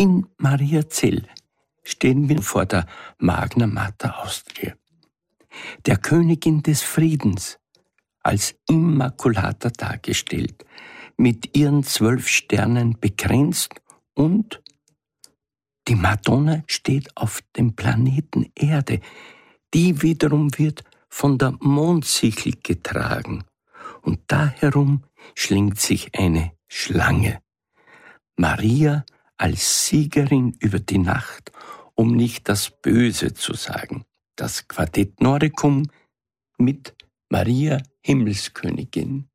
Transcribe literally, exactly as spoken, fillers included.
In Mariazell stehen wir vor der Magna Mater Austriae, der Königin des Friedens, als Immaculata dargestellt, mit ihren zwölf Sternen bekränzt, und die Madonna steht auf dem Planeten Erde. Die wiederum wird von der Mondsichel getragen, und da herum schlingt sich eine Schlange. Maria als Siegerin über die Nacht, um nicht das Böse zu sagen. Das Quartett Noricum mit Maria Himmelskönigin.